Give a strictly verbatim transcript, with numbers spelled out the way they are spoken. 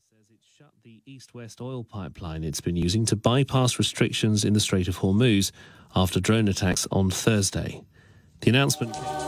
says it shut the east-west oil pipeline it's been using to bypass restrictions in the Strait of Hormuz after drone attacks on Thursday. The announcement